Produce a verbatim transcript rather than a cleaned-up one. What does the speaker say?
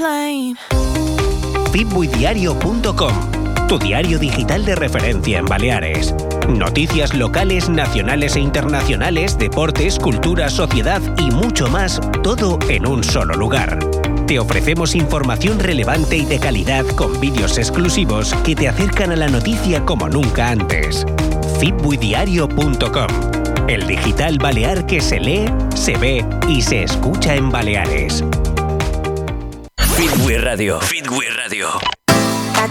plane. fitbuidiario punto com, tu diario digital de referencia en Baleares. Noticias locales, nacionales e internacionales, deportes, cultura, sociedad y mucho más, todo en un solo lugar. Te ofrecemos información relevante y de calidad con vídeos exclusivos que te acercan a la noticia como nunca antes. fitbuidiario punto com, el digital balear que se lee, se ve y se escucha en Baleares. Fitbui Radio. Fitbui Radio.